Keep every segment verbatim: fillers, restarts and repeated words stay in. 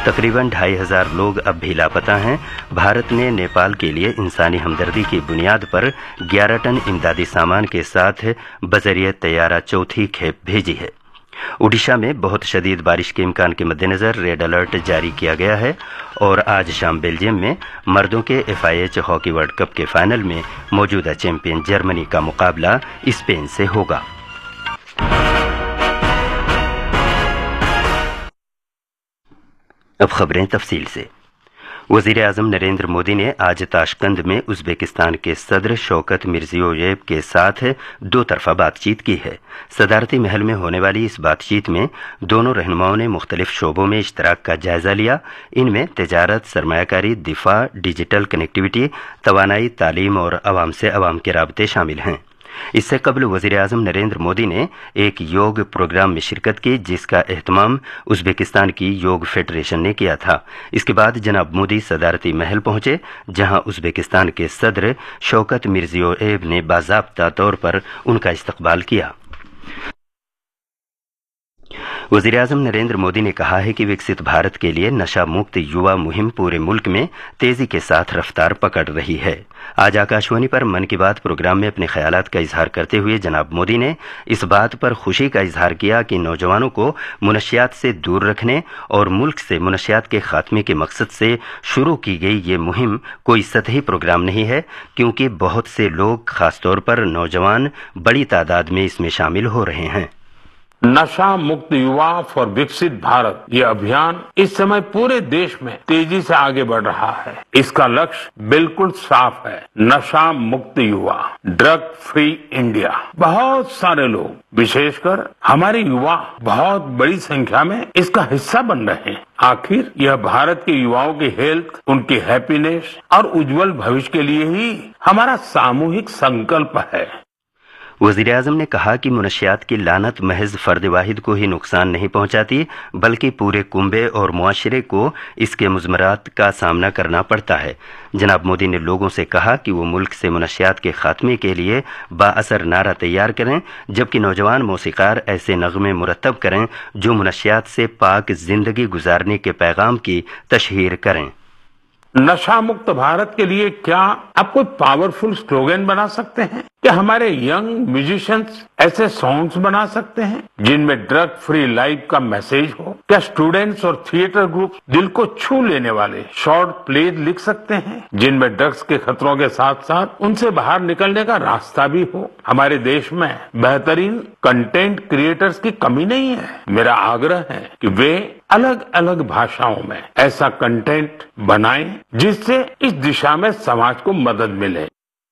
तकरीबन ढाई हजार लोग अब भी लापता हैं। भारत ने नेपाल के लिए इंसानी हमदर्दी की बुनियाद पर ग्यारह टन इमदादी सामान के साथ बजरिया तैयारा चौथी खेप भेजी है। ओडिशा में बहुत शदीद बारिश के इम्कान के मद्देनजर रेड अलर्ट जारी किया गया है और आज शाम बेल्जियम में मर्दों के F I H hockey world cup के फाइनल में मौजूदा चैंपियन जर्मनी का मुकाबला स्पेन से होगा। अब खबरें तफसील से। वज़ीर आज़म नरेंद्र मोदी ने आज ताशकंद में उज़्बेकिस्तान के सदर शौकत मिर्ज़ियोयेव के साथ दो तरफ़ा बातचीत की है। सदारती महल में होने वाली इस बातचीत में दोनों रहनुमाओं ने मुख्तलिफ शोबों में इश्तराक का जायज़ा लिया। इनमें तिजारत, सरमायाकारी, दिफा, डिजिटल कनेक्टिविटी, तवानाई, तालीम और अवाम से अवाम के राबते शामिल हैं। इससे कबल वज़ीर आज़म नरेंद्र मोदी ने एक योग प्रोग्राम में शिरकत की जिसका एहतमाम उज़्बेकिस्तान की योग फेडरेशन ने किया था। इसके बाद जनाब मोदी सदारती महल पहुंचे जहां उज़्बेकिस्तान के सदर शौकत मिर्ज़ियोयेव ने बाज़ाब्ता तौर पर उनका इस्तकबाल किया। वज़ीर आज़म नरेंद्र मोदी ने कहा है कि विकसित भारत के लिए नशा मुक्त युवा मुहिम पूरे मुल्क में तेजी के साथ रफ्तार पकड़ रही है। आज आकाशवाणी पर मन की बात प्रोग्राम में अपने ख्यालात का इजहार करते हुए जनाब मोदी ने इस बात पर खुशी का इजहार किया कि नौजवानों को मुनशियात से दूर रखने और मुल्क से मुनशियात के खात्मे के मकसद से शुरू की गई ये मुहिम कोई सतही प्रोग्राम नहीं है, क्योंकि बहुत से लोग, खासतौर पर नौजवान, बड़ी तादाद में इसमें शामिल हो रहे हैं। नशा मुक्त युवा फॉर विकसित भारत ये अभियान इस समय पूरे देश में तेजी से आगे बढ़ रहा है। इसका लक्ष्य बिल्कुल साफ है, नशा मुक्त युवा, ड्रग फ्री इंडिया। बहुत सारे लोग, विशेषकर हमारे युवा, बहुत बड़ी संख्या में इसका हिस्सा बन रहे हैं। आखिर यह भारत के युवाओं की हेल्थ, उनकी हैप्पीनेस और उज्जवल भविष्य के लिए ही हमारा सामूहिक संकल्प है। वज़ीर आज़म ने कहा कि मुनशियात की लानत महज फर्द वाहिद को ही नुकसान नहीं पहुंचाती, बल्कि पूरे कुंबे और मुआशरे को इसके मुज़मरात का सामना करना पड़ता है। जनाब मोदी ने लोगों से कहा कि वो मुल्क से मुनशियात के खात्मे के लिए बाअसर नारा तैयार करें, जबकि नौजवान मौसीकार ऐसे नग़मे मुरतब करें जो मुनशियात से पाक जिंदगी गुजारने के पैगाम की तशहीर करें। नशा मुक्त भारत के लिए क्या आप कोई पावरफुल स्लोगन बना सकते हैं? क्या हमारे यंग म्यूजिशियंस ऐसे सॉन्ग्स बना सकते हैं जिनमें ड्रग फ्री लाइफ का मैसेज हो? क्या स्टूडेंट्स और थिएटर ग्रुप दिल को छू लेने वाले शॉर्ट प्लेज लिख सकते हैं जिनमें ड्रग्स के खतरों के साथ साथ उनसे बाहर निकलने का रास्ता भी हो? हमारे देश में बेहतरीन कंटेंट क्रिएटर्स की कमी नहीं है। मेरा आग्रह है कि वे अलग अलग भाषाओं में ऐसा कंटेंट बनाएं जिससे इस दिशा में समाज को मदद मिले।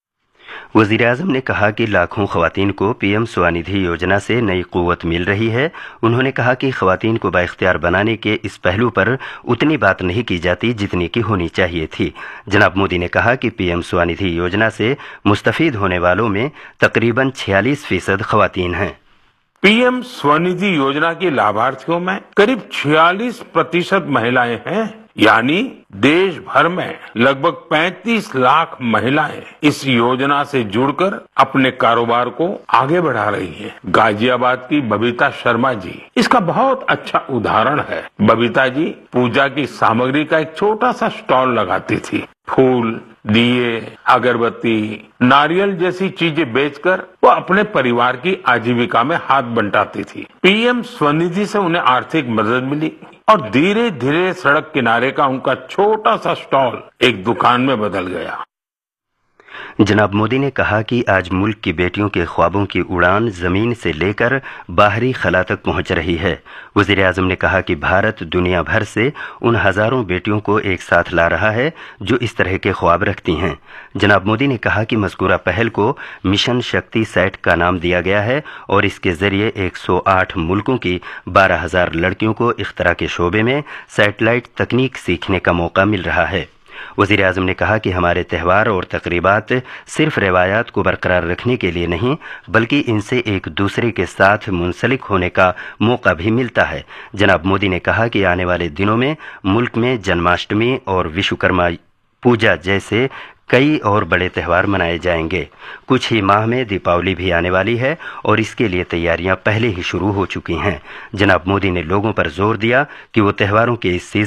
वज़ीर आज़म ने कहा कि लाखों ख़वातीन को पी एम स्वनिधि योजना से नई क़ुव्वत मिल रही है। उन्होंने कहा कि ख़वातीन को बाइख्तियार बनाने के इस पहलू पर उतनी बात नहीं की जाती जितनी की होनी चाहिए थी। जनाब मोदी ने कहा कि पी एम स्वनिधि योजना से मुस्तफ़ीद होने वालों में तकरीबन छियालीस फीसद ख़वातीन हैं। पीएम स्वनिधि योजना के लाभार्थियों में करीब छियालीस प्रतिशत महिलाएं हैं, यानी देश भर में लगभग पैंतीस लाख महिलाएं इस योजना से जुड़कर अपने कारोबार को आगे बढ़ा रही हैं। गाजियाबाद की बबीता शर्मा जी इसका बहुत अच्छा उदाहरण है। बबीता जी पूजा की सामग्री का एक छोटा सा स्टॉल लगाती थी। फूल, दिए, अगरबत्ती, नारियल जैसी चीजें बेचकर वो अपने परिवार की आजीविका में हाथ बंटाती थी। पीएम स्वनिधि से उन्हें आर्थिक मदद मिली और धीरे धीरे सड़क किनारे का उनका छोटा सा स्टॉल एक दुकान में बदल गया। जनाब मोदी ने कहा कि आज मुल्क की बेटियों के ख्वाबों की उड़ान जमीन से लेकर बाहरी खला तक पहुंच रही है। वज़ीर आज़म ने कहा कि भारत दुनिया भर से उन हजारों बेटियों को एक साथ ला रहा है जो इस तरह के ख्वाब रखती हैं। जनाब मोदी ने कहा कि मज़कूरा पहल को मिशन शक्ति सैट का नाम दिया गया है और इसके जरिए एक सौ आठ मुल्कों की बारह हजार लड़कियों को इख्तरा के शोबे में सैटेलाइट तकनीक सीखने का मौका मिल रहा है। वज़ीर आज़म ने कहा कि हमारे त्यौहार और तकरीबात सिर्फ रवायात को बरकरार रखने के लिए नहीं, बल्कि इनसे एक दूसरे के साथ मुंसलिक होने का मौका भी मिलता है। जनाब मोदी ने कहा कि आने वाले दिनों में मुल्क में जन्माष्टमी और विश्वकर्मा पूजा जैसे कई और बड़े त्यौहार मनाए जाएंगे। कुछ ही माह में दीपावली भी आने वाली है और इसके लिए तैयारियां पहले ही शुरू हो चुकी हैं। जनाब मोदी ने लोगों पर जोर दिया कि वो त्योहारों के इस